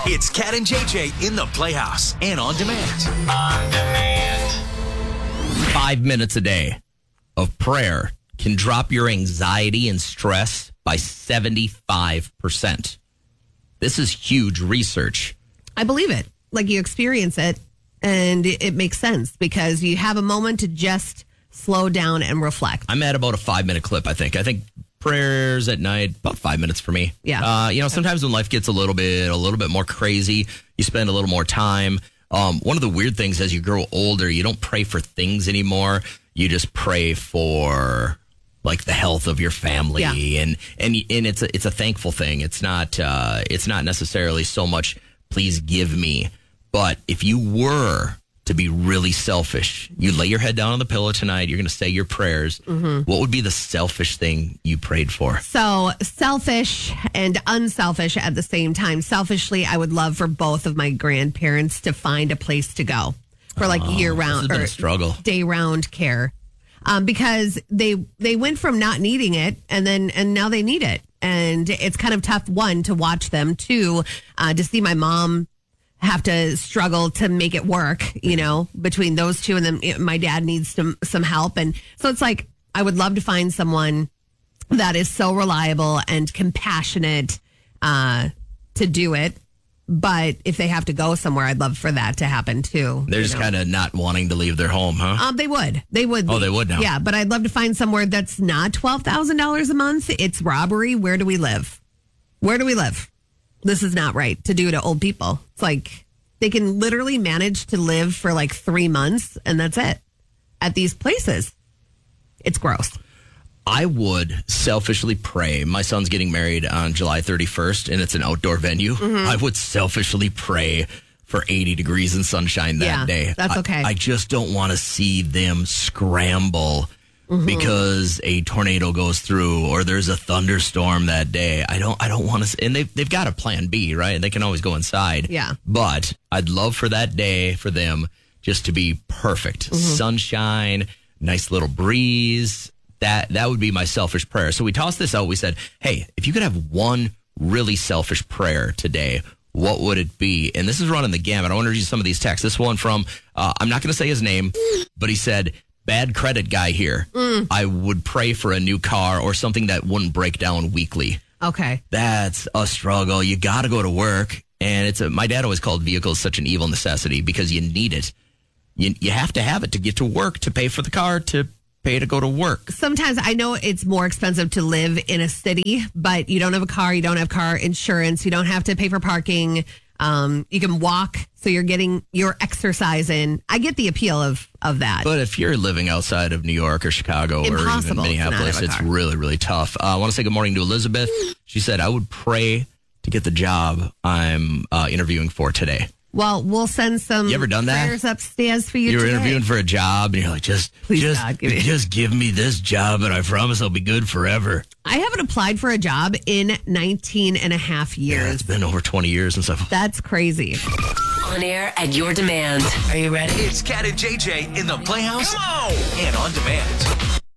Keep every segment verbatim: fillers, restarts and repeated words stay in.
It's Cat and J J in the Playhouse and on demand. On demand. Five minutes a day of prayer can drop your anxiety and stress by seventy-five percent. This is huge research. I believe it. Like, you experience it, and it, it makes sense because you have a moment to just slow down and reflect. I'm at about a five-minute clip, I think. I think prayers at night, about five minutes for me. Yeah. Uh, you know, sometimes when life gets a little bit, a little bit more crazy, you spend a little more time. Um, one of the weird things as you grow older, you don't pray for things anymore. You just pray for like the health of your family, Yeah. and and and it's a it's a thankful thing. It's not uh, it's not necessarily so much please give me, but if you were to be really selfish, you lay your head down on the pillow tonight, you're going to say your prayers. Mm-hmm. What would be the selfish thing you prayed for? So selfish and unselfish at the same time. Selfishly, I would love for both of my grandparents to find a place to go for like Oh, year this has round been or a struggle. day round care. Um, because they they went from not needing it and then and now they need it. And it's kind of tough, one, to watch them, two, uh, to see my mom have to struggle to make it work, you know, between those two. And then you know, my dad needs some, some help. And so it's like, I would love to find someone that is so reliable and compassionate uh, to do it. But if they have to go somewhere, I'd love for that to happen too. They're you just know? kind of not wanting to leave their home, huh? Um, they would. They would. Oh, be. they would now. Yeah, but I'd love to find somewhere that's not twelve thousand dollars a month. It's robbery. Where do we live? Where do we live? This is not right to do to old people. It's like they can literally manage to live for like three months and that's it at these places. It's gross. I would selfishly pray. My son's getting married on July thirty-first, and it's an outdoor venue. Mm-hmm. I would selfishly pray for eighty degrees and sunshine that Yeah, day. that's I- okay. I, just don't want to see them scramble Mm-hmm. because a tornado goes through or there's a thunderstorm that day. I don't. I don't want to. And they've they've got a plan B, right? They can always go inside. Yeah. But I'd love for that day for them just to be perfect. Mm-hmm. Sunshine, nice little breeze. That that would be my selfish prayer. So we tossed this out. We said, hey, if you could have one really selfish prayer today, what would it be? And this is running the gamut. I want to read you some of these texts. This one from, uh, I'm not going to say his name, but he said, bad credit guy here. Mm. I would pray for a new car or something that wouldn't break down weekly. Okay. That's a struggle. You got to go to work. And it's a, my dad always called vehicles such an evil necessity because you need it. You, you have to have it to get to work, to pay for the car, to pay to go to work. Sometimes I know it's more expensive to live in a city, but you don't have a car, you don't have car insurance, you don't have to pay for parking. Um, you can walk, so you're getting your exercise in. I get the appeal of of that. But if you're living outside of New York or Chicago or even Impossible to not Minneapolis, have a it's car. really, really tough. Uh, I want to say good morning to Elizabeth. She said, I would pray to get the job I'm uh, interviewing for today. Well, we'll send some You ever done that? prayers upstairs for you. You were today. interviewing for a job and you're like, just, Please, just, God, give me- just give me this job and I promise I'll be good forever. I haven't applied for a job in nineteen and a half Yeah, years. it's been over twenty years and stuff. That's crazy. On air at your demand. Are you ready? It's Cat and J J in the Playhouse and on demand.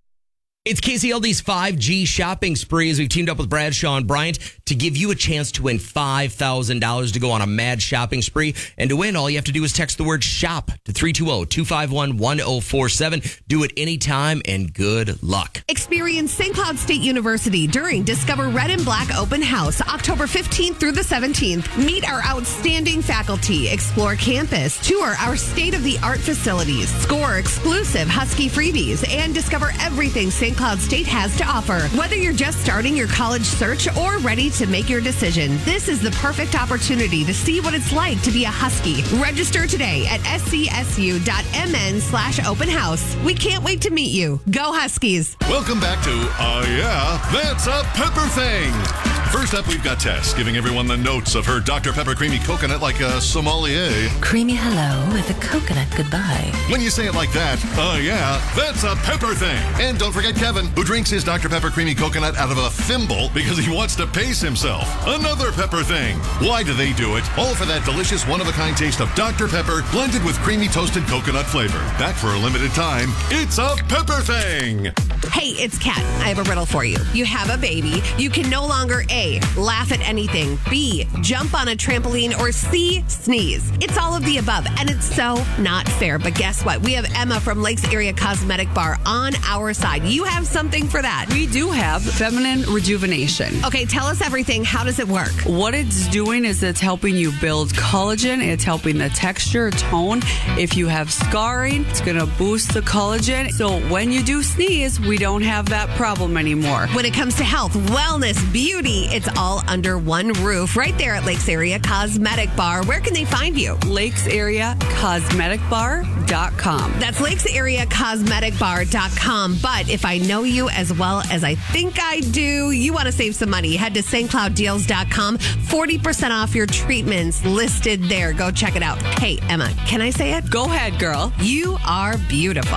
It's K C L D's five G shopping spree as we've teamed up with Bradshaw and Bryant to give you a chance to win five thousand dollars to go on a mad shopping spree. And to win, all you have to do is text the word SHOP to three two zero, two five one, one zero four seven. Do it anytime and good luck. Experience Saint Cloud State University during Discover Red and Black Open House, October fifteenth through the seventeenth. Meet our outstanding faculty, explore campus, tour our state-of-the-art facilities, score exclusive Husky freebies, and discover everything Saint Cloud State has to offer. Whether you're just starting your college search or ready to make your decision, this is the perfect opportunity to see what it's like to be a Husky. Register today at scsu.mn slash open house. We can't wait to meet you. Go Huskies. Welcome back to Uh Yeah, That's a Pepper Thing. First up, we've got Tess giving everyone the notes of her Doctor Pepper Creamy Coconut like a sommelier. Creamy hello with a coconut goodbye. When you say it like that, uh yeah, that's a pepper thing. And don't forget Kevin, who drinks his Doctor Pepper Creamy Coconut out of a thimble because he wants to pace himself. Another pepper thing. Why do they do it? All for that delicious one-of-a-kind taste of Doctor Pepper blended with creamy toasted coconut flavor. Back for a limited time, it's a pepper thing. Hey, it's Kat. I have a riddle for you. You have a baby. You can no longer A, laugh at anything, B, jump on a trampoline, or C, sneeze. It's all of the above, and it's so not fair. But guess what? We have Emma from Lakes Area Cosmetic Bar on our side. You have something for that. We do have feminine rejuvenation. Okay, tell us everything. How does it work? What it's doing is it's helping you build collagen. It's helping the texture, tone. If you have scarring, it's going to boost the collagen. So when you do sneeze, we don't have that problem anymore. When it comes to health, wellness, beauty, it's all under one roof right there at Lakes Area Cosmetic Bar. Where can they find you? Lakes Area Cosmetic Bar dot com. That's Lakes Area Cosmetic Bar dot com. But if I know you as well as I think I do, you want to save some money, head to Saint Cloud Deals dot com. forty percent off your treatments listed there. Go check it out. Hey, Emma, can I say it? Go ahead, girl. You are beautiful.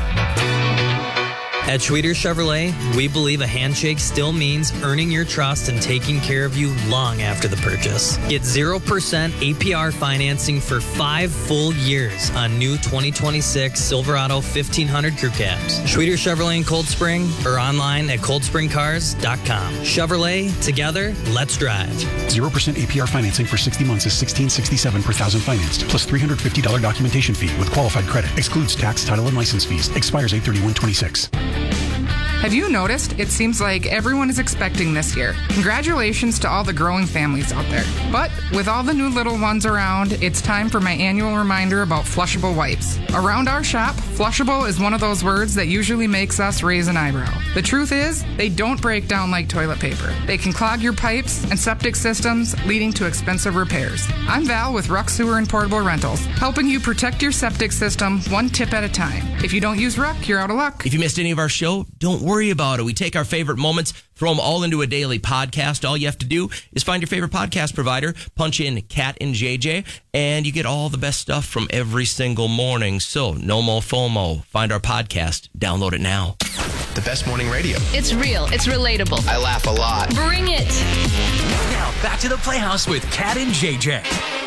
At Schweeder Chevrolet, we believe a handshake still means earning your trust and taking care of you long after the purchase. Get zero percent A P R financing for five full years on new twenty twenty-six Silverado fifteen hundred Crew Cabs. Schweeder Chevrolet in Cold Spring or online at cold spring cars dot com. Chevrolet, together, let's drive. zero percent A P R financing for sixty months is sixteen dollars and sixty-seven cents per thousand financed, plus three hundred fifty dollars documentation fee with qualified credit. Excludes tax, title, and license fees. Expires eight thirty-one twenty-six. Have you noticed? It seems like everyone is expecting this year. Congratulations to all the growing families out there. But with all the new little ones around, it's time for my annual reminder about flushable wipes. Around our shop, flushable is one of those words that usually makes us raise an eyebrow. The truth is, they don't break down like toilet paper. They can clog your pipes and septic systems, leading to expensive repairs. I'm Val with Ruck Sewer and Portable Rentals, helping you protect your septic system one tip at a time. If you don't use Ruck, you're out of luck. If you missed any of our show, don't worry about it. We take our favorite moments, throw them all into a daily podcast. All you have to do is find your favorite podcast provider, punch in Kat and J J, and you get all the best stuff from every single morning. So no more FOMO. Find our podcast. Download it now. The best morning radio. It's real. It's relatable. I laugh a lot. Bring it. Now back to the Playhouse with Kat and J J.